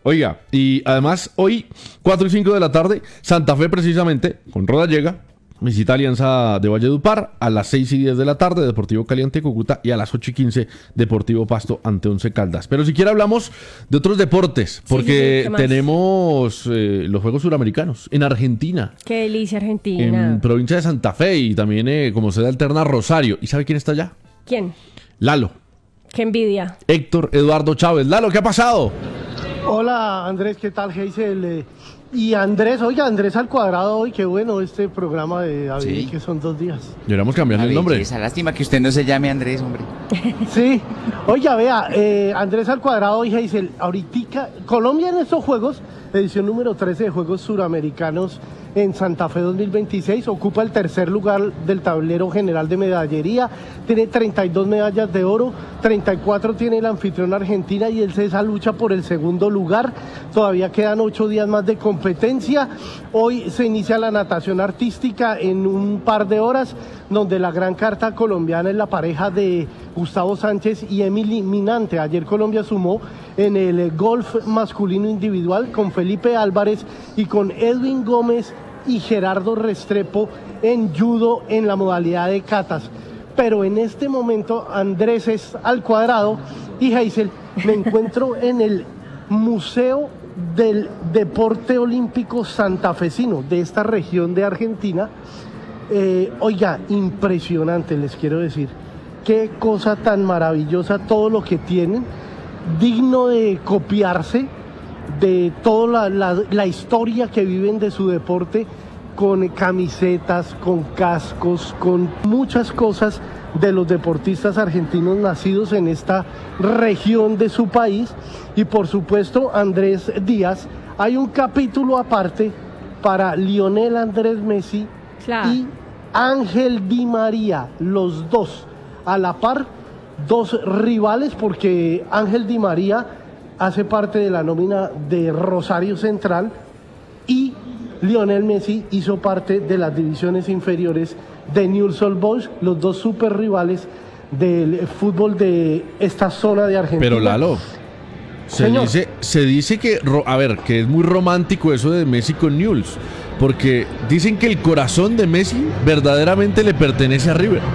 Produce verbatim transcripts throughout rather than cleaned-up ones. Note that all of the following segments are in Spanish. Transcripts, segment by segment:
Oiga, y además hoy, cuatro y cinco de la tarde, Santa Fe precisamente, con Rodallega, visita Alianza de Valledupar, a las seis y diez de la tarde, Deportivo Cali ante Cúcuta, y a las ocho y quince, Deportivo Pasto ante Once Caldas. Pero si quiere hablamos de otros deportes, porque sí, sí, sí. tenemos eh, los Juegos Suramericanos en Argentina. ¡Qué delicia Argentina! En provincia de Santa Fe y también eh, como sede alterna Rosario. ¿Y sabe quién está allá? ¿Quién? Lalo. ¡Qué envidia! Héctor Eduardo Chávez. Lalo, ¿qué ha pasado? Hola Andrés, ¿qué tal, Geisel? Y Andrés, oiga, Andrés al cuadrado hoy, qué bueno este programa de David, sí. que son dos días. Deberíamos cambiarle el nombre. Esa lástima que usted no se llame Andrés, hombre. Sí, oiga, vea, eh, Andrés al cuadrado y Geisel, ahorita, Colombia en estos Juegos, edición número trece de Juegos Suramericanos en Santa Fe dos mil veintiséis, ocupa el tercer lugar del tablero general de medallería, tiene treinta y dos medallas de oro, treinta y cuatro tiene la anfitriona Argentina y el CESA lucha por el segundo lugar. Todavía quedan ocho días más de competencia. Hoy se inicia la natación artística en un par de horas, donde la gran carta colombiana es la pareja de Gustavo Sánchez y Emily Minante. Ayer Colombia sumó en el golf masculino individual con Felipe Álvarez y con Edwin Gómez y Gerardo Restrepo en judo en la modalidad de catas. Pero en este momento Andrés es al cuadrado y Geisel, me encuentro en el Museo del Deporte Olímpico Santafesino de esta región de Argentina. Eh, oiga, impresionante, les quiero decir, qué cosa tan maravillosa todo lo que tienen, digno de copiarse, de toda la, la, la historia que viven de su deporte, con camisetas, con cascos, con muchas cosas de los deportistas argentinos nacidos en esta región de su país. Y por supuesto Andrés Díaz, hay un capítulo aparte para Lionel Andrés Messi, claro, y Ángel Di María, los dos a la par, dos rivales, porque Ángel Di María hace parte de la nómina de Rosario Central y Lionel Messi hizo parte de las divisiones inferiores de Newell's Old Boys, los dos super rivales del fútbol de esta zona de Argentina. Pero Lalo, se dice, se dice que, a ver, que es muy romántico eso de Messi con Newell's, porque dicen que el corazón de Messi verdaderamente le pertenece a River.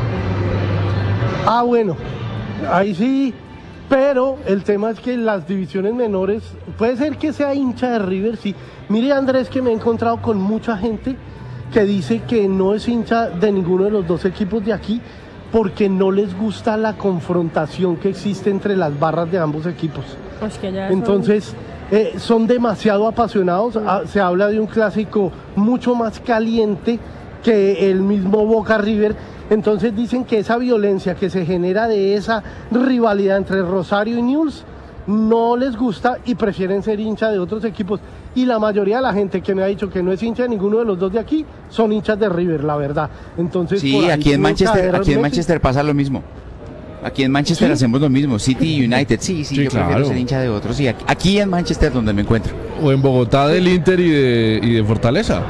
Ah, bueno, ahí sí. Pero el tema es que las divisiones menores, puede ser que sea hincha de River, sí. Mire Andrés, que me he encontrado con mucha gente que dice que no es hincha de ninguno de los dos equipos de aquí porque no les gusta la confrontación que existe entre las barras de ambos equipos. Pues que ya Entonces, son... Eh, son demasiado apasionados, sí. ah, se habla de un clásico mucho más caliente que el mismo Boca River. Entonces dicen que esa violencia que se genera de esa rivalidad entre Rosario y Newell's no les gusta y prefieren ser hincha de otros equipos. Y la mayoría de la gente que me ha dicho que no es hincha de ninguno de los dos de aquí son hinchas de River, la verdad. Entonces, sí, aquí en Manchester, aquí en Manchester pasa lo mismo. Aquí en Manchester, ¿sí?, hacemos lo mismo. City United, sí, sí, sí, yo claro. prefiero ser hincha de otros. Sí, aquí, aquí en Manchester donde me encuentro. O en Bogotá del Inter y de, y de Fortaleza.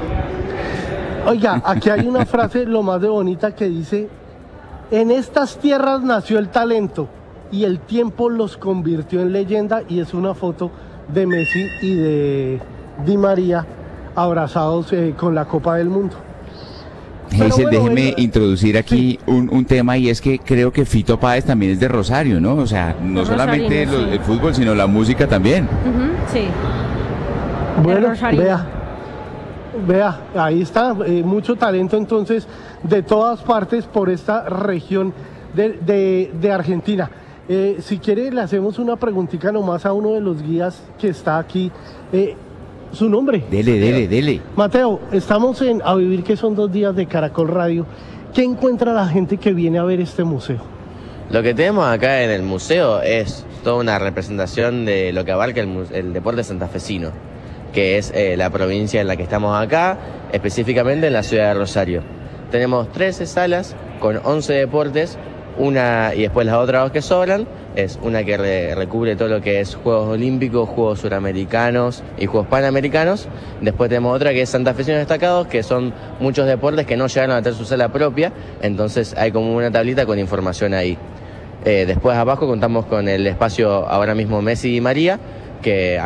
Oiga, aquí hay una frase lo más de bonita que dice: en estas tierras nació el talento y el tiempo los convirtió en leyenda. Y es una foto de Messi y de Di María abrazados eh, con la Copa del Mundo. Geisel, bueno, déjeme bueno, introducir aquí sí. un, un tema, y es que creo que Fito Páez también es de Rosario, ¿no? O sea, no los solamente sí. el, el fútbol, sino la música también. Uh-huh, sí. Bueno, vea, vea, ahí está, eh, mucho talento entonces de todas partes por esta región de, de, de Argentina. Eh, si quiere, le hacemos una preguntita nomás a uno de los guías que está aquí. Eh, ¿Su nombre? Dele, dele, dele. Mateo, estamos en A Vivir, que son dos días de Caracol Radio. ¿Qué encuentra la gente que viene a ver este museo? Lo que tenemos acá en el museo es toda una representación de lo que abarca el, el deporte santafesino, que es eh, la provincia en la que estamos acá, específicamente en la ciudad de Rosario. Tenemos trece salas con once deportes, una y después las otras dos que sobran, es una que re, recubre todo lo que es Juegos Olímpicos, Juegos Suramericanos y Juegos Panamericanos. Después tenemos otra que es Santafesinos Destacados, que son muchos deportes que no llegaron a tener su sala propia, entonces hay como una tablita con información ahí. Eh, después abajo contamos con el espacio ahora mismo Messi y María, que